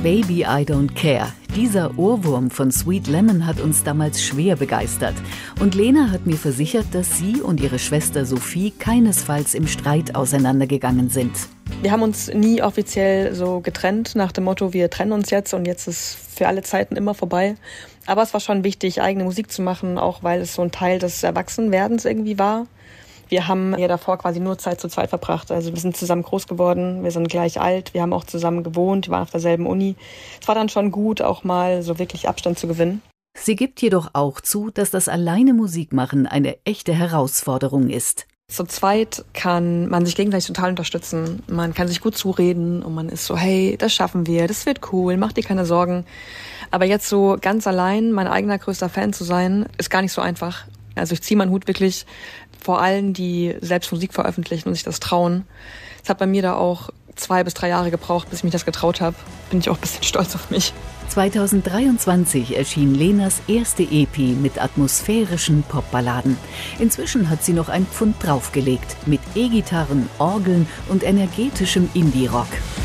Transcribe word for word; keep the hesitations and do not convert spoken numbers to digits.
Baby, I Don't Care. Dieser Ohrwurm von Sweet Lemon hat uns damals schwer begeistert. Und Lena hat mir versichert, dass sie und ihre Schwester Sophie keinesfalls im Streit auseinandergegangen sind. Wir haben uns nie offiziell so getrennt, nach dem Motto, wir trennen uns jetzt und jetzt ist für alle Zeiten immer vorbei. Aber es war schon wichtig, eigene Musik zu machen, auch weil es so ein Teil des Erwachsenwerdens irgendwie war. Wir haben ja davor quasi nur Zeit zu zweit verbracht. Also wir sind zusammen groß geworden, wir sind gleich alt, wir haben auch zusammen gewohnt, wir waren auf derselben Uni. Es war dann schon gut, auch mal so wirklich Abstand zu gewinnen. Sie gibt jedoch auch zu, dass das alleine Musikmachen eine echte Herausforderung ist. Zu zweit kann man sich gegenseitig total unterstützen. Man kann sich gut zureden und man ist so, hey, das schaffen wir, das wird cool, mach dir keine Sorgen. Aber jetzt so ganz allein mein eigener größter Fan zu sein, ist gar nicht so einfach. Also ich ziehe meinen Hut wirklich vor allen, die selbst Musik veröffentlichen und sich das trauen. Es hat bei mir da auch zwei bis drei Jahre gebraucht, bis ich mich das getraut habe. Bin ich auch ein bisschen stolz auf mich. zweitausenddreiundzwanzig erschien Lenas erste E P mit atmosphärischen Popballaden. Inzwischen hat sie noch ein Pfund draufgelegt mit E-Gitarren, Orgeln und energetischem Indie-Rock.